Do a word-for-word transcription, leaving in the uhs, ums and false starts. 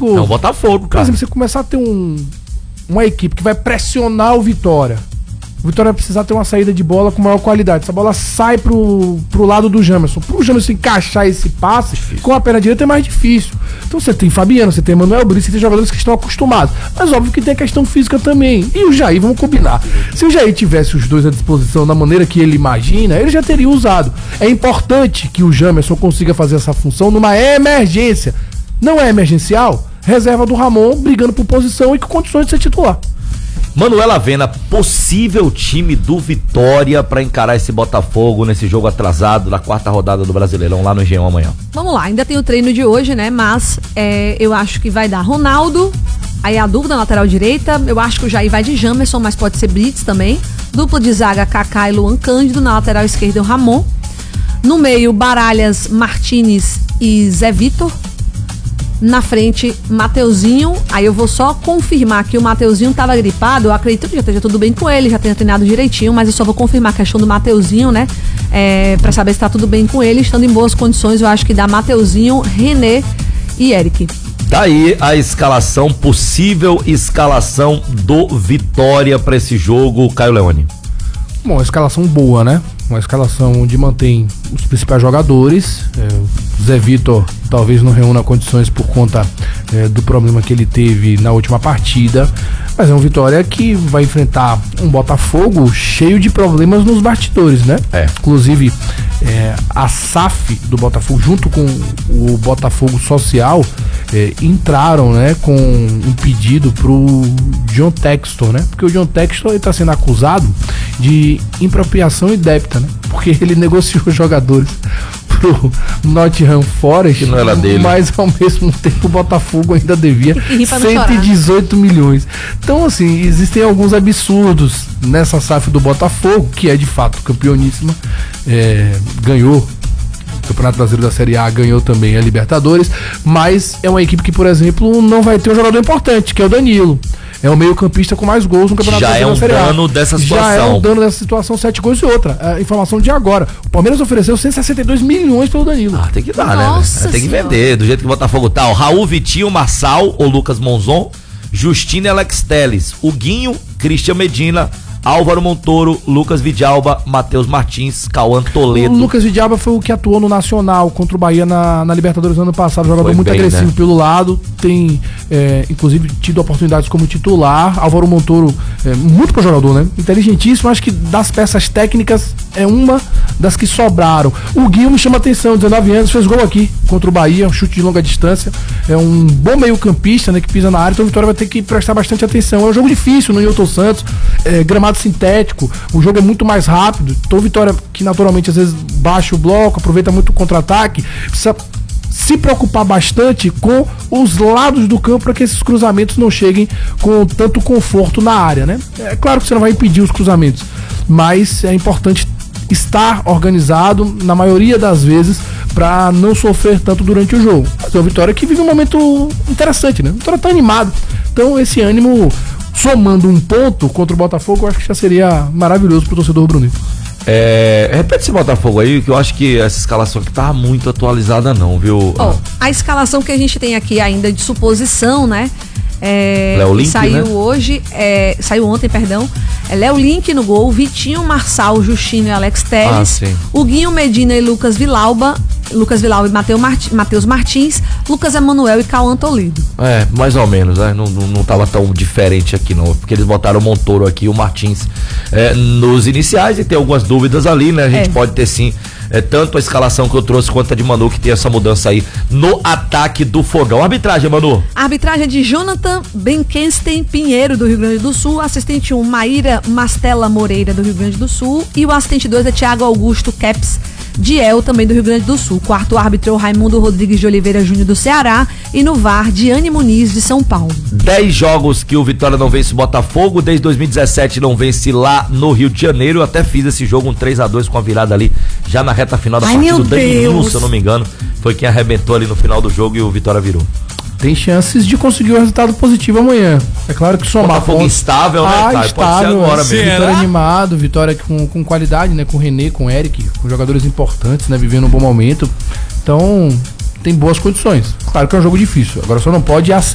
perigoso. É o Botafogo, cara. Por exemplo, você começar a ter um, uma equipe que vai pressionar o Vitória. O Vitória vai precisar ter uma saída de bola com maior qualidade. Essa bola sai pro, pro lado do Jamerson. Pro Jamerson encaixar esse passe difícil. Com a perna direita é mais difícil. Então você tem Fabiano, você tem Manuel Brice, você tem jogadores que estão acostumados. Mas óbvio que tem a questão física também. E o Jair, vamos combinar. Se o Jair tivesse os dois à disposição da maneira que ele imagina, ele já teria usado. É importante que o Jamerson consiga fazer essa função numa emergência. Não é emergencial? Reserva do Ramon brigando por posição e com condições de ser titular. Manuel Avena, possível time do Vitória para encarar esse Botafogo nesse jogo atrasado da quarta rodada do Brasileirão lá no Engenhão amanhã. Vamos lá, ainda tem o treino de hoje, né? Mas é, eu acho que vai dar Ronaldo, aí a dupla na lateral direita, eu acho que o Jair vai de Jamerson, mas pode ser Brits também. Dupla de zaga, Kaká e Luan Cândido, na lateral esquerda o Ramon. No meio, Baralhas, Martínez e Zé Vitor. Na frente, Mateuzinho. Aí eu vou só confirmar que o Mateuzinho tava gripado. Eu acredito que já esteja tudo bem com ele, já tenha treinado direitinho, mas eu só vou confirmar a questão do Mateuzinho, né? É, pra saber se tá tudo bem com ele. Estando em boas condições, eu acho que dá Mateuzinho, René e Eric. Tá aí a escalação, possível escalação do Vitória pra esse jogo, Caio Leone. Bom, uma escalação boa, né? Uma escalação onde mantém os principais jogadores. É, o Zé Vitor talvez não reúna condições por conta é, do problema que ele teve na última partida. Mas é um Vitória que vai enfrentar um Botafogo cheio de problemas nos bastidores, né? É. Inclusive, é, a S A F do Botafogo, junto com o Botafogo Social, é, entraram, né, com um pedido pro John Textor, né? Porque o John Textor está sendo acusado de impropriação indébita, né? Porque ele negociou jogadores pro Nottingham Forest, que não era dele. Mas ao mesmo tempo o Botafogo ainda devia cento e dezoito milhões. Então, assim, existem alguns absurdos nessa S A F do Botafogo, que é de fato campeoníssima, é, ganhou o Campeonato Brasileiro da Série A, ganhou também a Libertadores, mas é uma equipe que, por exemplo, não vai ter um jogador importante, que é o Danilo. É o meio-campista com mais gols no Campeonato Já Brasileiro da Série A. Já é um dano dessa situação. Já é um dano dessa situação, sete gols e outra. A informação de agora. O Palmeiras ofereceu cento e sessenta e dois milhões pelo Danilo. Ah, tem que dar, Nossa né? Tem que senhora. vender, do jeito que o Botafogo tá. O Raul, Vitinho, Marçal, o Lucas Monzon, Justino e Alex Telles, o Guinho, Christian Medina, Álvaro Montoro, Lucas Vidalba, Matheus Martins, Cauã Toledo. O Lucas Vidalba foi o que atuou no Nacional contra o Bahia na, na Libertadores no ano passado, jogador Foi muito bem, agressivo, né? Pelo lado, tem é, inclusive tido oportunidades como titular. Álvaro Montoro, é, muito bom jogador, né? Inteligentíssimo, acho que das peças técnicas é uma das que sobraram. O Guilherme me chama atenção, dezenove anos, fez gol aqui contra o Bahia, um chute de longa distância, é um bom meio campista, né, que pisa na área, então o Vitória vai ter que prestar bastante atenção. É um jogo difícil no Newton Santos, é, gramado sintético, o jogo é muito mais rápido, então o Vitória, que naturalmente às vezes baixa o bloco, aproveita muito o contra-ataque, precisa se preocupar bastante com os lados do campo para que esses cruzamentos não cheguem com tanto conforto na área, né? É claro que você não vai impedir os cruzamentos, mas é importante estar organizado na maioria das vezes para não sofrer tanto durante o jogo. Mas é o Vitória que vive um momento interessante, né? O Vitória tá animado, então esse ânimo somando um ponto contra o Botafogo, eu acho que já seria maravilhoso pro torcedor rubro-negro. É, repete esse Botafogo aí, que eu acho que essa escalação aqui tá muito atualizada não, viu? Oh, a escalação que a gente tem aqui ainda de suposição, né? É, Léo Link, saiu né? hoje, é, saiu ontem, perdão. É Léo Link no gol, Vitinho, Marçal, Justino e Alex Telles. Ah, o Guinho Medina e Lucas Vilauba. Lucas Vilauba e Mateus Marti, Matheus Martins, Lucas Emanuel e Cauã Toledo. É, mais ou menos, né? Não, não, não tava tão diferente aqui não, porque eles botaram o Montoro aqui, o Martins é, nos iniciais, e tem algumas dúvidas ali, né? A gente é. pode ter sim, é, tanto a escalação que eu trouxe quanto a de Manu, que tem essa mudança aí no ataque do Fogão. Arbitragem, Manu. A arbitragem é de Jonathan Benkenstein Pinheiro, do Rio Grande do Sul, assistente um, Maíra Mastella Moreira, do Rio Grande do Sul, e o assistente dois é Thiago Augusto Keps Diel, também do Rio Grande do Sul. Quarto árbitro é o Raimundo Rodrigues de Oliveira Júnior do Ceará, e no V A R, Diane Muniz de São Paulo. Dez jogos que o Vitória não vence o Botafogo, desde dois mil e dezessete não vence lá no Rio de Janeiro. Eu até fiz esse jogo, um três a dois com a virada ali, já na reta final da Ai, partida. meu O Danilo, Deus. se eu não me engano, foi quem arrebentou ali no final do jogo e o Vitória virou. Tem chances de conseguir um resultado positivo amanhã. É claro que somar Botafogo pontos... instável, né, ah, Caio? estável, Pode ser agora mesmo. Vitória animado, Vitória com, com qualidade, né? Com o René, com o Eric, com jogadores importantes, né? Vivendo um bom momento. Então, tem boas condições. Claro que é um jogo difícil. Agora só não pode aceitar